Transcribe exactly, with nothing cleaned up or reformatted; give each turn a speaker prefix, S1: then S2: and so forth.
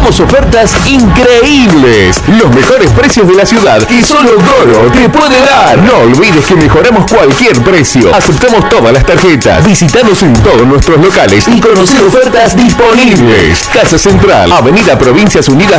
S1: tenemos ofertas increíbles. Los mejores precios de la ciudad y solo Goro te puede dar. No olvides que mejoramos cualquier precio. Aceptamos todas las tarjetas. Visítanos en todos nuestros locales y conocer ofertas disponibles. Casa Central, Avenida Provincias Unidas